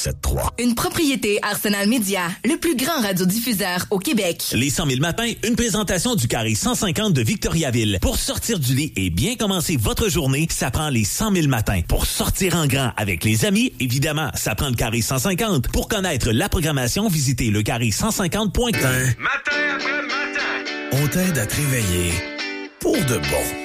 97.3. Une propriété Arsenal Média, le plus grand radiodiffuseur au Québec. Les 100 000 matins, une présentation du carré 150 de Victoriaville. Pour sortir du lit et bien commencer votre journée, ça prend les 100 000 matins. Pour sortir en grand avec les amis, évidemment, ça prend le carré 150. Pour connaître la programmation, visitez lecarré150.com. Matin après matin, on t'aide à te réveiller pour de bon.